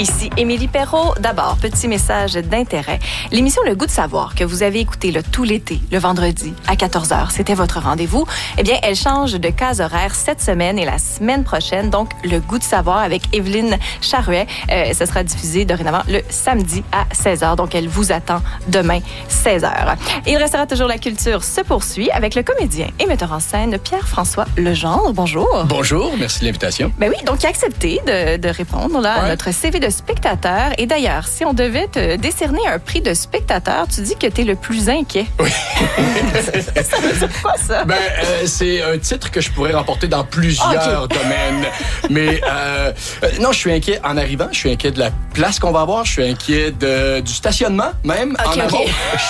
Ici Émilie Perrault. D'abord, petit message d'intérêt. L'émission Le Goût de savoir que vous avez écouté tout l'été, le vendredi à 14h, c'était votre rendez-vous. Eh bien, elle change de case horaire cette semaine et la semaine prochaine. Donc, Le Goût de savoir avec Evelyne Charuet. Ce sera diffusé dorénavant le samedi à 16h. Donc, elle vous attend demain 16h. Il restera toujours la culture se poursuit avec le comédien et metteur en scène Pierre-François Legendre. Bonjour. Bonjour, merci de l'invitation. Ben oui, donc il a accepté de répondre là, à notre CV de spectateur. Et d'ailleurs, si on devait te décerner un prix de spectateur, tu dis que tu es le plus inquiet. Oui. Ça veut dire quoi, ça? C'est un titre que je pourrais remporter dans plusieurs domaines. Mais non, je suis inquiet en arrivant. Je suis inquiet de la place qu'on va avoir. Je suis inquiet du stationnement, même en amont.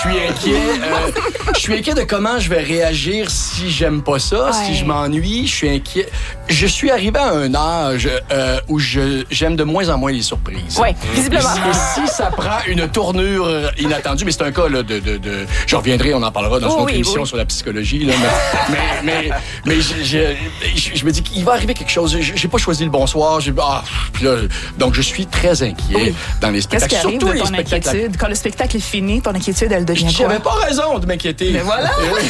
Je suis inquiet de comment je vais réagir si j'aime pas ça, si je m'ennuie. Je suis inquiet. Je suis arrivé à un âge où j'aime de moins en moins les surprises. Oui, visiblement. Et si ça prend une tournure inattendue, mais c'est un cas là, je reviendrai, on en parlera dans une autre émission sur la psychologie. Là, mais je me dis qu'il va arriver quelque chose. J'ai pas choisi le bon soir. Donc, je suis très inquiet dans les spectacles. Qu'est-ce qui arrive de ton inquiétude? Quand le spectacle est fini, ton inquiétude, elle devient quoi? J'avais pas raison de m'inquiéter. Mais voilà!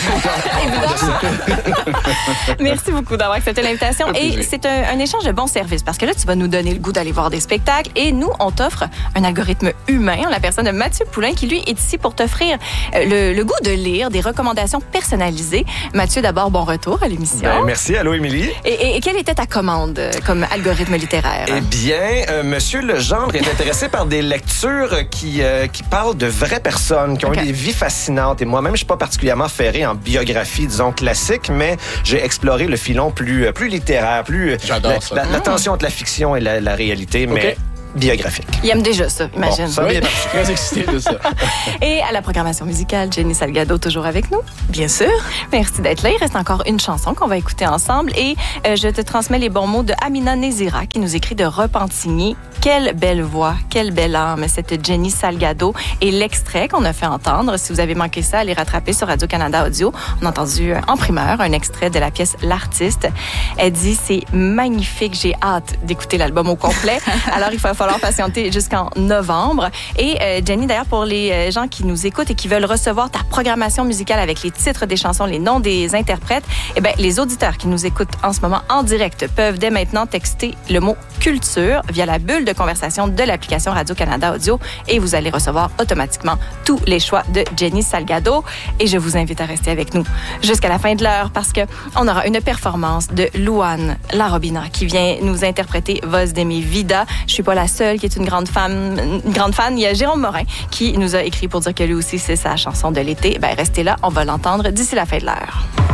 Merci beaucoup d'avoir accepté l'invitation. Et c'est un échange de bons services parce que là, tu vas nous donner le goût d'aller voir des spectacles et nous, on t'offre un algorithme humain en la personne de Mathieu Poulain qui, lui, est ici pour t'offrir le goût de lire des recommandations personnalisées. Mathieu, d'abord, bon retour à l'émission. Merci. Allô, Émilie. Et quelle était ta commande comme algorithme littéraire? Eh bien, Monsieur Legendre est intéressé par des lectures qui parlent de vraies personnes, qui ont eu des vies fascinantes. Et moi-même, je suis pas particulièrement ferré en biographie, disons, classique, mais j'ai exploré le filon plus littéraire, J'adore ça. La tension entre la fiction et la réalité, mais biographique. Il aime déjà ça, imagine. Bon, ça bien je suis très excité de ça. Et à la programmation musicale, Jenny Salgado, toujours avec nous. Bien sûr. Merci d'être là. Il reste encore une chanson qu'on va écouter ensemble. Et je te transmets les bons mots de Amina Nézira, qui nous écrit de Repentigny. Quelle belle voix, quelle belle âme, cette Jenny Salgado. Et l'extrait qu'on a fait entendre, si vous avez manqué ça, allez rattraper sur Radio-Canada Audio. On a entendu en primeur un extrait de la pièce L'Artiste. Elle dit, c'est magnifique, j'ai hâte d'écouter l'album au complet. Alors, il va falloir patienter jusqu'en novembre. Et Jenny, d'ailleurs, pour les gens qui nous écoutent et qui veulent recevoir ta programmation musicale avec les titres des chansons, les noms des interprètes, eh bien, les auditeurs qui nous écoutent en ce moment en direct peuvent dès maintenant texter le mot culture via la bulle de conversation de l'application Radio-Canada Audio et vous allez recevoir automatiquement tous les choix de Jenny Salgado. Et je vous invite à rester avec nous jusqu'à la fin de l'heure parce que on aura une performance de Louane Larobina qui vient nous interpréter Voz de mi vida. Je suis pas la seule qui est une grande fan. Il y a Jérôme Morin qui nous a écrit pour dire que lui aussi c'est sa chanson de l'été. Ben restez là, on va l'entendre d'ici la fin de l'heure.